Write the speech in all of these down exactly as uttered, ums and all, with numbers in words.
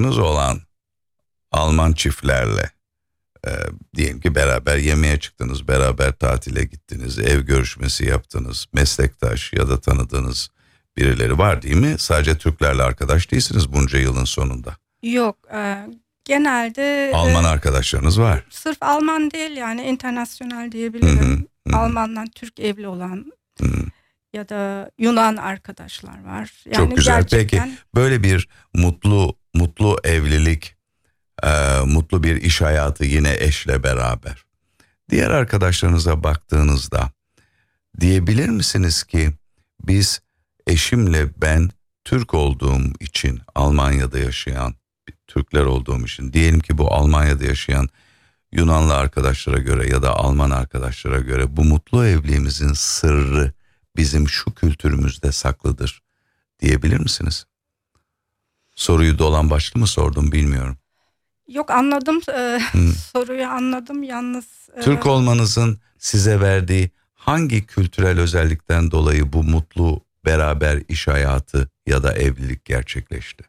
çocuğunuz olan Alman çiftlerle e, diyelim ki beraber yemeğe çıktınız, beraber tatile gittiniz, ev görüşmesi yaptınız, meslektaş ya da tanıdığınız birileri var değil mi? Sadece Türklerle arkadaş değilsiniz bunca yılın sonunda. Yok, e, genelde Alman e, arkadaşlarınız var. Sırf Alman değil, yani internasyonel diyebilirim. Hı hı, hı. Almandan Türk evli olan Hı. ya da Yunan arkadaşlar var. Yani Çok güzel. gerçekten... Peki böyle bir mutlu mutlu evlilik, e, mutlu bir iş hayatı yine eşle beraber. Diğer arkadaşlarınıza baktığınızda diyebilir misiniz ki biz eşimle ben Türk olduğum için Almanya'da yaşayan Türkler olduğum için diyelim ki bu Almanya'da yaşayan Yunanlı arkadaşlara göre ya da Alman arkadaşlara göre bu mutlu evliliğimizin sırrı bizim şu kültürümüzde saklıdır diyebilir misiniz? Soruyu dolan başlı mı sordum bilmiyorum. Yok, anladım, e, Hmm. soruyu anladım yalnız. E, Türk olmanızın size verdiği hangi kültürel özellikten dolayı bu mutlu beraber iş hayatı ya da evlilik gerçekleşti?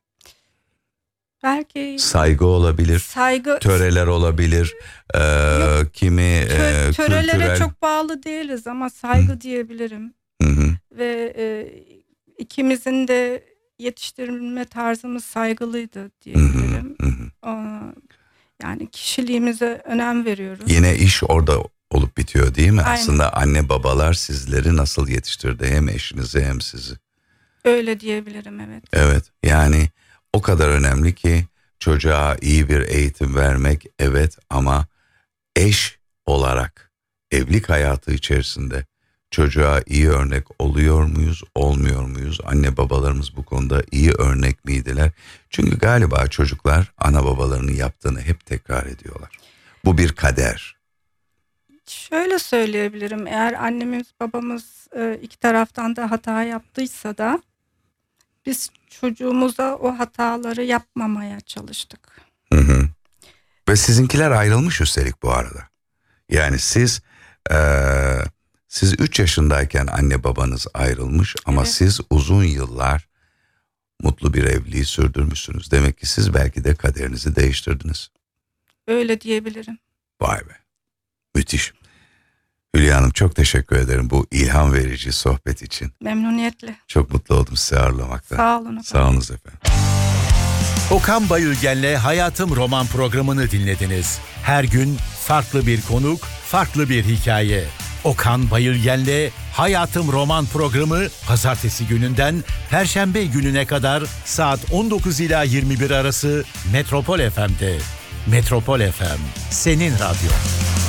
Belki Saygı olabilir, saygı, töreler olabilir, e, kimi e, tö, törelere kültürel... çok bağlı değiliz ama saygı Hı. diyebilirim. Hı hı. Ve e, ikimizin de yetiştirilme tarzımız saygılıydı diyebilirim. Hı hı. Aa, yani kişiliğimize önem veriyoruz. Yine iş orada olup bitiyor değil mi? Aynen. Aslında anne babalar sizleri nasıl yetiştirdi, hem eşinizi hem sizi. Öyle diyebilirim, evet. Evet, yani o kadar önemli ki çocuğa iyi bir eğitim vermek, evet, ama eş olarak evlilik hayatı içerisinde çocuğa iyi örnek oluyor muyuz, olmuyor muyuz? Anne babalarımız bu konuda iyi örnek miydiler? Çünkü galiba çocuklar ana babalarının yaptığını hep tekrar ediyorlar. Bu bir kader. Şöyle söyleyebilirim, eğer annemiz babamız e, iki taraftan da hata yaptıysa da biz çocuğumuza o hataları yapmamaya çalıştık. Hı hı. Ve sizinkiler ayrılmış üstelik bu arada. Yani siz e, siz üç yaşındayken anne babanız ayrılmış ama Evet. siz uzun yıllar mutlu bir evliliği sürdürmüşsünüz. Demek ki siz belki de kaderinizi değiştirdiniz. Öyle diyebilirim. Vay be. Müthiş. Hülya Hanım, çok teşekkür ederim bu ilham verici sohbet için. Memnuniyetle. Çok mutlu oldum sizi ağırlamaktan. Sağ olun efendim. Sağ olunuz efendim. Okan Bayülgen'le Hayatım Roman programını dinlediniz. Her gün farklı bir konuk, farklı bir hikaye. Okan Bayülgen'le Hayatım Roman programı pazartesi gününden perşembe gününe kadar saat on dokuz ila yirmi bir arası Metropol F M'de. Metropol F M, senin radyo.